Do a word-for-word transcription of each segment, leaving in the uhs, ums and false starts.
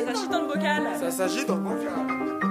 Ça s'agit dans le bocal. Ça s'agit dans le bocal.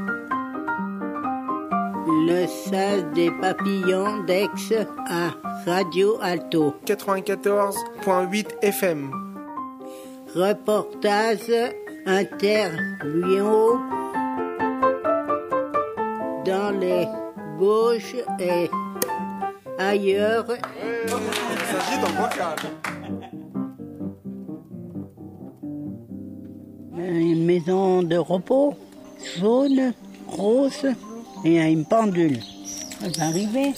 Le sas des papillons d'Aix à Radio Alto. quatre-vingt-quatorze virgule huit F M. Reportage, interview dans les Bauges et ailleurs. Il s'agit dans le bocal. Une maison de repos, jaune, rose, et une pendule. Ça va arriver.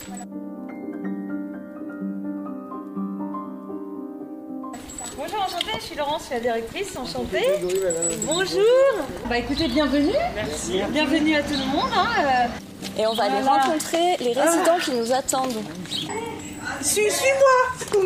Bonjour, enchantée, je suis Laurence, je suis la directrice, enchantée. Bonjour. Bah écoutez, bienvenue. Merci. Bienvenue à tout le monde. Hein. Et on va aller Voilà. rencontrer les résidents qui nous attendent. Suis, suis-moi.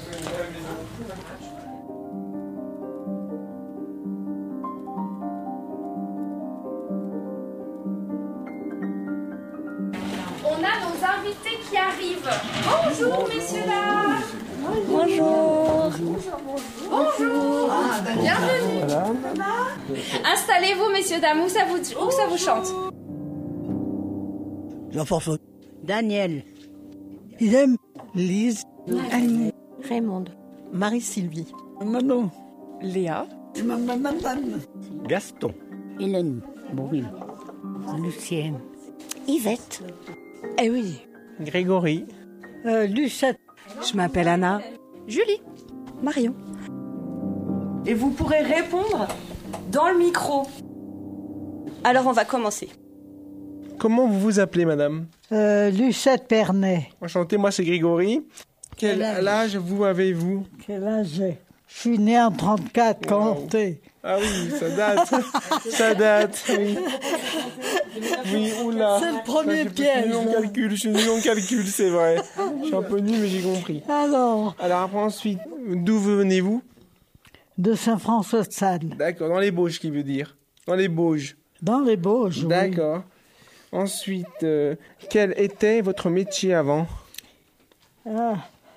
On a nos invités qui arrivent. Bonjour, messieurs, dames. Bonjour. Bonjour. Bienvenue. Installez-vous, messieurs, dames. Où ça vous, où ça vous chante? Jean-François. Daniel. Idem. Lise. Annie. Raymond. Marie-Sylvie. Manon. Léa. Gaston. Hélène. Bouril. Lucien. Yvette. Eh oui. Grégory. Euh, Lucette. Je m'appelle Anna. Julie. Marion. Et vous pourrez répondre dans le micro. Alors on va commencer. Comment vous vous appelez, madame? Euh, Lucette Pernet. Enchanté, moi c'est Grégory. Quel Quel âge âge vous avez-vous? Quel âge j'ai? Je suis né en trente-quatre, comptez. Ah oui, ça date. Ça date, oui. Oui, oula. C'est le premier Ça, je suis piège, nul en là. calcul, je suis nul en calcul, c'est vrai. Je suis un peu nul, mais j'ai compris. Alors, Alors après, ensuite, d'où venez-vous? de Saint-François-de-Sales. D'accord, dans les Bauges, qui veut dire? Dans les Bauges. Dans les Bauges, oui. D'accord. Ensuite, euh, quel était votre métier avant? Ah.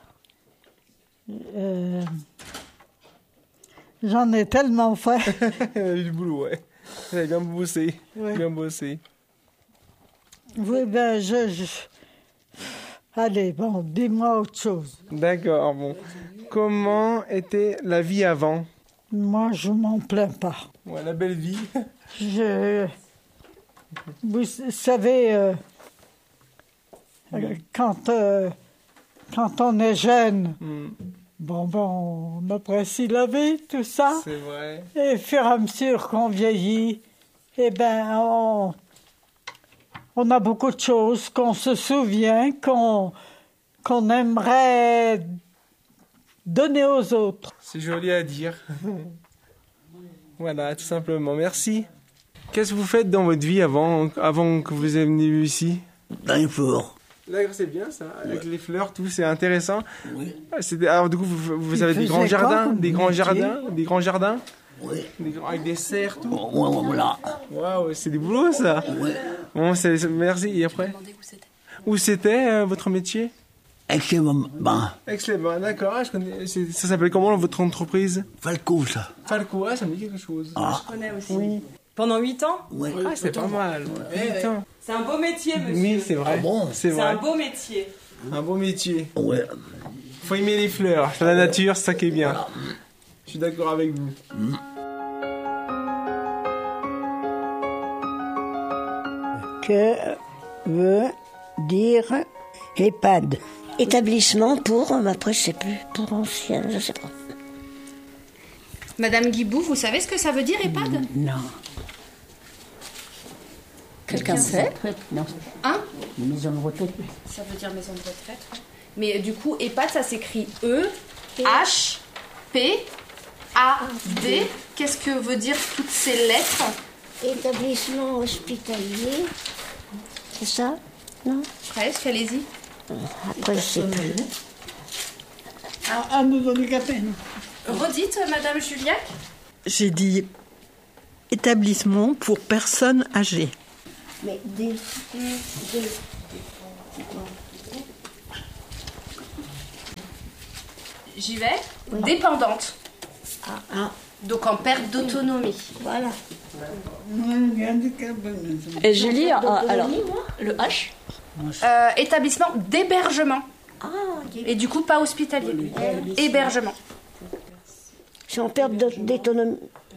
Euh, J'en ai tellement fait. Elle a eu du boulot, ouais. Elle a bien bossé. Ouais. Bien bossé. Oui, ben, je, je... Allez, bon, dis-moi autre chose. D'accord, bon. Comment était la vie avant? Moi, je m'en plains pas. Ouais, la belle vie. Je... Vous savez, euh, euh, quand, euh, quand on est jeune, Hmm, bon, ben, on apprécie la vie, tout ça. c'est vrai. Et au fur et à mesure qu'on vieillit, eh ben, on, on a beaucoup de choses qu'on se souvient, qu'on qu'on aimerait donner aux autres. C'est joli à dire. Voilà, tout simplement. Merci. Qu'est-ce que vous faites dans votre vie avant, avant que vous veniez ici? Dans les fleurs. D'accord, c'est bien ça. Avec les fleurs, tout, c'est intéressant. Oui. Ah, c'est- Alors du coup, vous, vous Tu avez des faisais grands quoi jardins, comme des grands métier? jardins, des grands jardins, Oui. des grands- avec des serres, tout. Voilà. voilà. Waouh, c'est du boulot ça. Oui. Bon, c'est, c'est- merci. Et après? Où c'était euh, votre métier? Excellent. Ben, Aix-les-Bains, d'accord. Ah, je connais. c'est- Ça s'appelle comment votre entreprise? Falco, ça. Falco, ah, ça me dit quelque chose. Ah. Je connais aussi. Oui. Pendant huit ans. Oui. Ah, c'est pas mal. Putain. C'est un beau métier, monsieur. Oui, c'est vrai. Ah bon? C'est C'est vrai. un beau métier. Un beau métier. Ouais. Faut aimer les fleurs. C'est la nature, c'est ça qui est bien. Je suis d'accord avec vous. Que veut dire EHPAD? Établissement pour, euh, après je sais plus, pour anciens, je sais pas. Madame Guibou, vous savez ce que ça veut dire, EHPAD? Non. Quelqu'un sait? Non. Hein? Maison de retraite. Ça veut dire maison de retraite. Mais euh, du coup, EHPAD, ça s'écrit E H P A D. Qu'est-ce que veut dire toutes ces lettres? Établissement hospitalier. C'est ça? Non? Presque, allez-y. Après je sais plus. À nous donner café. Redites, Madame Juliac. J'ai dit établissement pour personnes âgées. Mais des... des... J'y vais. Dépendante. Ah, Donc en perte d'autonomie. voilà. Et Julie, euh, alors, le H Euh, établissement d'hébergement. Ah, ok. Et du coup, pas hospitalier. Hébergement. Je suis en perte d'au- d'autonomie.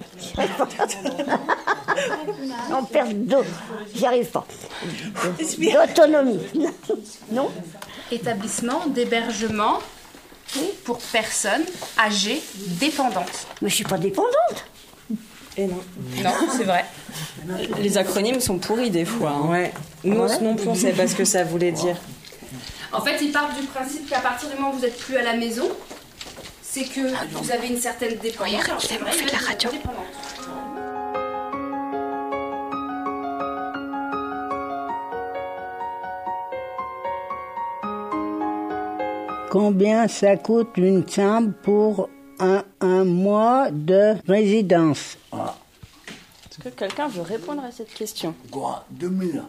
En perte d'eau. J'y arrive pas. D'autonomie. Non? Établissement d'hébergement pour personnes âgées dépendantes. Mais je suis pas dépendante. Et non. Non, c'est vrai. Les acronymes sont pourris des fois. Hein. Ouais. Nous Ouais. non plus, on savait pas ce que ça voulait dire. En fait, ils partent du principe qu'à partir du moment où vous n'êtes plus à la maison, c'est que vous avez une certaine dépendance. Alors, c'est vrai, il y a la radio. Combien ça coûte une chambre pour un, un mois de résidence? Est-ce que quelqu'un veut répondre à cette question? Quoi? deux mille.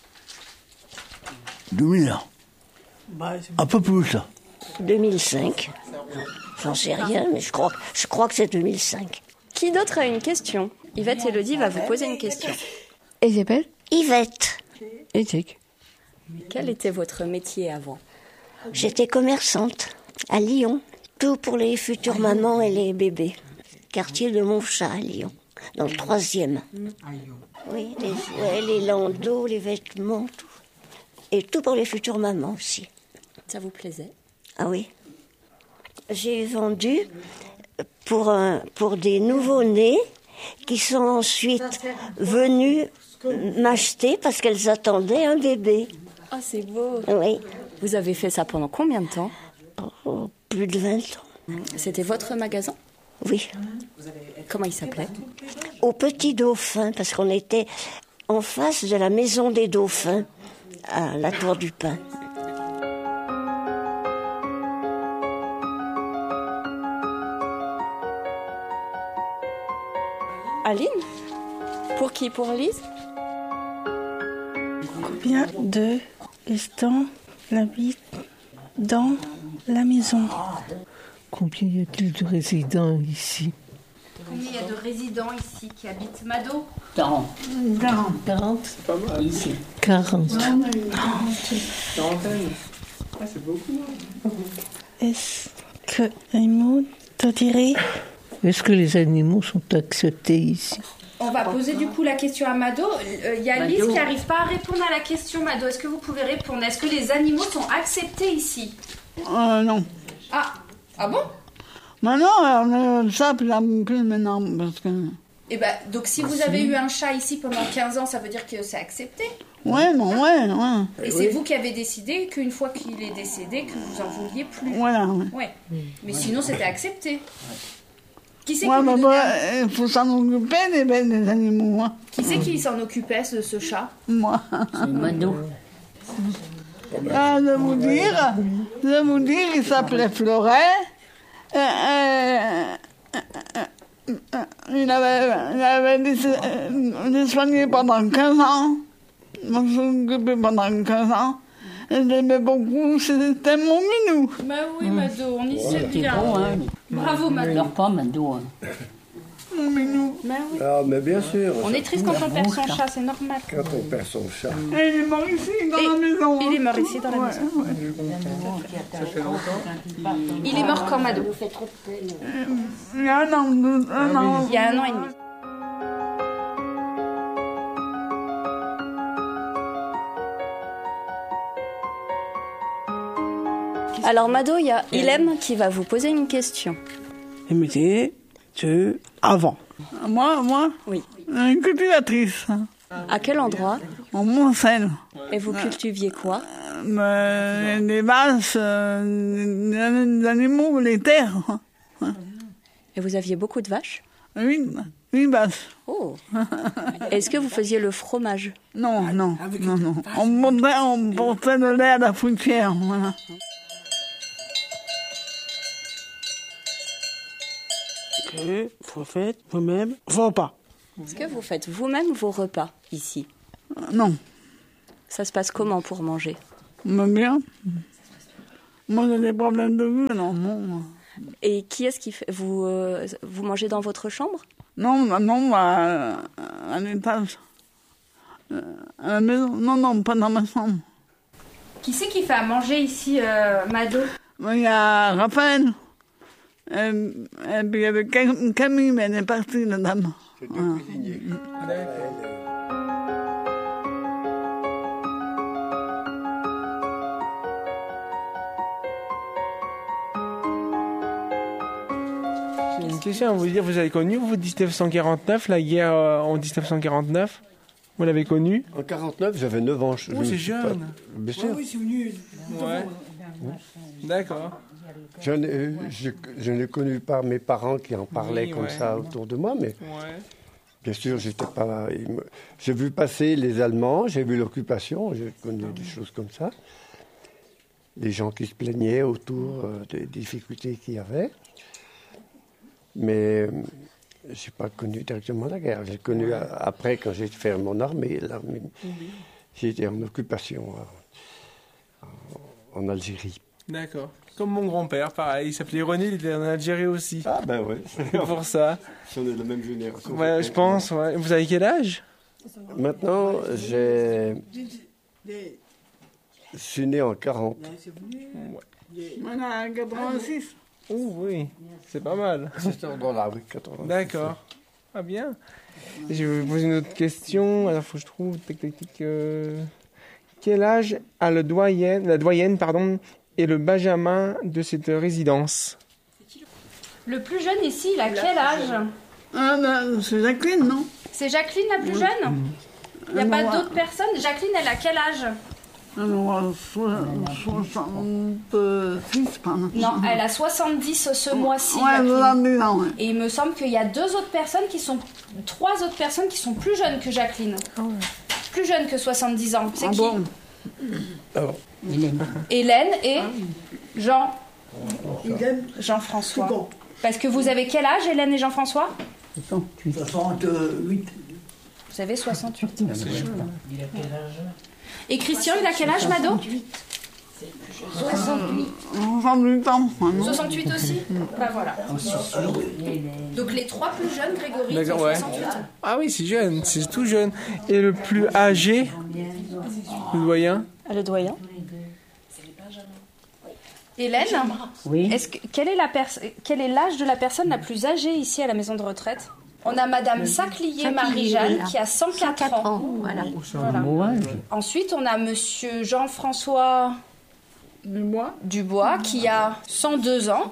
deux mille. Un peu plus, là. deux mille cinq. J'en sais rien, mais je crois, je crois que c'est deux mille cinq. Qui d'autre a une question? Yvette Elodie va vous poser une question. Isabelle? Yvette. Éthique. Quel était votre métier avant? J'étais commerçante à Lyon. Tout pour les futures mamans et les bébés. Quartier de Montchat à Lyon, dans le troisième. Oui, les, ouais, les landaux, les vêtements, tout. Et tout pour les futures mamans aussi. Ça vous plaisait? Ah oui. J'ai vendu pour, un, pour des nouveau-nés qui sont ensuite venus m'acheter parce qu'elles attendaient un bébé. Ah, c'est beau. Oui. Vous avez fait ça pendant combien de temps? Oh, plus de vingt ans. C'était votre magasin? Oui. Comment il s'appelait? Au Petit Dauphin, parce qu'on était en face de la Maison des Dauphins, à la Tour du Pin. Aline? Pour qui? Pour Lise? Combien de restants habitent dans la maison? Combien y a-t-il de résidents ici? Combien il y a de résidents ici qui habitent Mado? quarante. quarante. C'est pas mal ici. quarante. Quarantaine. Ah, c'est beaucoup. Est-ce que les mots te diraient? Est-ce que les animaux sont acceptés ici? On va poser du coup la question à Mado. Il y a Lise qui n'arrive pas à répondre à la question. Mado, est-ce que vous pouvez répondre? Est-ce que les animaux sont acceptés ici? Euh, non. Ah, ah bon? Maintenant, on est ça, puis là, plus maintenant, parce que... Eh ben, donc si vous avez eu un chat ici pendant quinze ans, ça veut dire que c'est accepté? Ouais, non, ouais, ouais. Et c'est vous qui avez décidé qu'une fois qu'il est décédé, que vous en vouliez plus? Voilà, ouais. Ouais. Mais sinon, c'était accepté. Qui c'est Ouais, qui, mais lui bon, donnait- il faut s'en occuper des, des animaux, hein. qui, c'est qui s'en occupait, ce, ce chat? Moi. C'est Mado. Ah, de vous dire, de vous dire, il s'appelait Fleuret. Euh, euh, euh, euh, il avait, il avait été soigné pendant quinze ans. Je me suis occupé pendant quinze ans. Et je l'aimais beaucoup, c'était mon minou. Bah oui, Mado, on y sait bien. Bon, hein. Bravo, Il Mado. pleure pas, Mado. Hein. Mon minou. Bah oui. Ah, mais bien sûr. On est triste quand on perd son chat, c'est normal. Quand on perd son chat. Et il est mort ici, dans Et la maison. il est mort ici, dans la Ouais, maison. ouais. Ça fait longtemps? Il est mort quand, Mado? Il y a un an, deux- un an. Il y a un an et demi. Alors Mado, il y a Ilem qui va vous poser une question. Le métier de avant. Moi, moi Oui. Une cultivatrice. À quel endroit? En Montcel. Et vous cultiviez quoi? Euh, des vaches, euh, des, des animaux, les terres. Et vous aviez beaucoup de vaches? Oui, oui, vaches. Oh. Est-ce que vous faisiez le fromage? Non, non, non, non. On montait, on portait de lait à la fruitière, voilà. Que vous faites vous-même vos repas. Est-ce que vous faites vous-même vos repas ici? Non. Ça se passe comment pour manger? Mais bien. Moi, j'ai des problèmes de vue, non, non. Et qui est-ce qui fait vous, euh, vous mangez dans votre chambre? Non, bah, non, bah, à l'étage. Euh, à la maison. Non, non, pas dans ma chambre. Qui c'est qui fait à manger ici, euh, Mado? Il y a Raphaël. Euh, et puis il y avait Camille, mais elle est partie, la dame. C'est deux cuisiniers. J'ai une question à vous dire. Vous avez connu, vous, dix-neuf cent quarante-neuf, la guerre euh, en dix-neuf cent quarante-neuf? Vous l'avez connue? En quarante-neuf, j'avais neuf ans. Je, Oh, je c'est me suis jeune. pas- Bien sûr. Oui, c'est venu. Ouais. D'accord. Je n'ai, je, je n'ai connu par mes parents qui en parlaient Oui, comme ouais. ça autour de moi, mais Ouais. bien sûr, j'étais pas. il me- J'ai vu passer les Allemands, j'ai vu l'occupation, j'ai connu des choses comme ça. Des gens qui se plaignaient autour euh, des difficultés qu'il y avait. Mais euh, j'ai pas connu directement la guerre. J'ai connu a- après, quand j'ai fait mon armée, l'armée, j'ai été en occupation euh, en, en Algérie. D'accord. Comme mon grand-père, pareil. Il s'appelait René, il était en Algérie aussi. Ah ben ouais. C'est pour ça. Si on est de la même génération. Ouais, je pense, ouais. Vous avez quel âge? Maintenant, j'ai... Je suis né en quarante. Voilà, quatre-vingt-six. Oh oui, c'est pas mal. C'est cet ordre-là, oui, quatre-vingt-six. D'accord. Ah bien. Et je vais vous poser une autre question. Alors, faut que je trouve... Tic, tic, tic, euh, Quel âge a le doyen, la doyenne pardon, et le benjamin de cette résidence? Le plus jeune ici, il a quel âge? Ah, ben, c'est Jacqueline, non? C'est Jacqueline la plus jeune? Il n'y a Euh, pas non, d'autres personnes? Jacqueline, elle a quel âge? Alors, soixante-six, pardon. Non, elle a soixante-dix ce mois-ci. Ouais, Jacqueline. soixante-dix ans, ouais. Et il me semble qu'il y a deux autres personnes qui sont... Trois autres personnes qui sont plus jeunes que Jacqueline. Plus jeunes que soixante-dix ans. C'est Ah qui? bon? Alors, Hélène et Jean. Jean-François. Parce que vous avez quel âge, Hélène et Jean-François? soixante-huit. Vous avez soixante-huit. Et Christian, il a quel âge, Mado? soixante-huit. soixante-huit ans. maintenant. soixante-huit aussi? Bah voilà. Donc les trois plus jeunes, Grégory, ils ont D'accord, ouais. soixante-huit. Ah oui, c'est jeune, c'est tout jeune. Et le plus âgé, le doyen? Le doyen. Hélène, Oui. est-ce que, quel est la pers- quel est l'âge de la personne la plus âgée ici à la maison de retraite? On a Madame Saclier Marie-Jeanne qui a cent quatre ans. Voilà. Voilà. Ensuite, on a Monsieur Jean-François Dubois. Dubois qui a cent deux ans.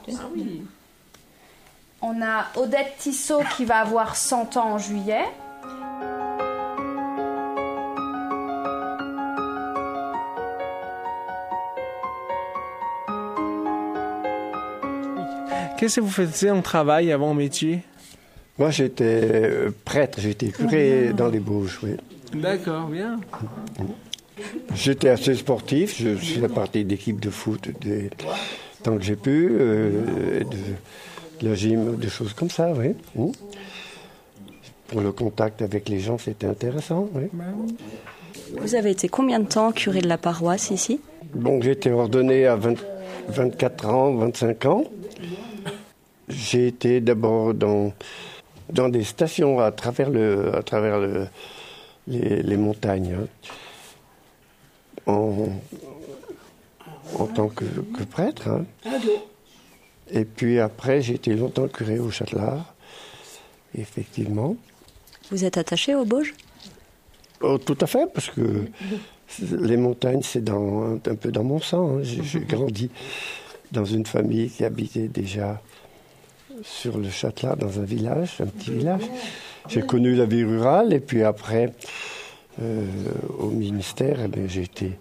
On a Odette Tissot qui va avoir cent ans en juillet. Qu'est-ce que vous faisiez en travail avant en métier? moi, j'étais euh, prêtre, j'étais curé dans les Bauges, oui. D'accord, bien. J'étais assez sportif, je suis la partie d'équipe de foot des... tant que j'ai pu, euh, et de, de la gym, des choses comme ça, oui. Mmh. Pour le contact avec les gens, c'était intéressant, oui. Vous avez été combien de temps curé de la paroisse ici? Bon, j'ai été ordonné à vingt, vingt-quatre ans, vingt-cinq ans. J'ai été d'abord dans, dans des stations à travers, le, à travers le, les, les montagnes, hein, en, en tant que, que prêtre. Hein. Et puis après, j'ai été longtemps curé au Châtelard, effectivement. Vous êtes attaché aux Bauges? Oh, tout à fait, parce que les montagnes, c'est dans, un, un peu dans mon sang. Hein. J'ai, j'ai grandi dans une famille qui habitait déjà sur le Châtelard, dans un village, un petit village. J'ai connu la vie rurale, et puis après, euh, au ministère, eh bien, j'ai été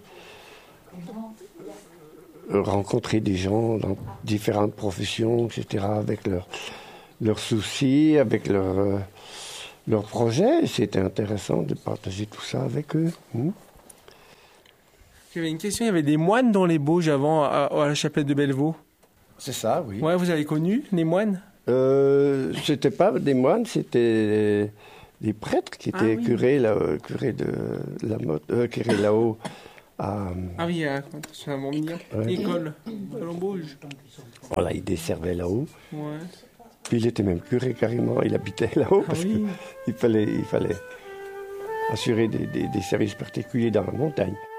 rencontrer des gens dans différentes professions, et cetera, avec leurs leurs soucis, avec leurs euh, leurs projets. C'était intéressant de partager tout ça avec eux. Hmm. J'avais une question, il y avait des moines dans les Bauges avant, à, à la chapelle de Bellevaux. C'est ça, oui. Ouais, vous avez connu les moines? Euh, c'était pas des moines, c'était des prêtres qui étaient Ah oui. curés, là, euh, curés de la motte, euh, curés là-haut à... Ah oui, euh, c'est un bon mignon. Ouais. École, Colombo-Rouge. Voilà, il desservait là-haut. Ouais. Puis il était même curé carrément, il habitait là-haut Ah parce oui. qu'il fallait, il fallait assurer des, des, des services particuliers dans la montagne.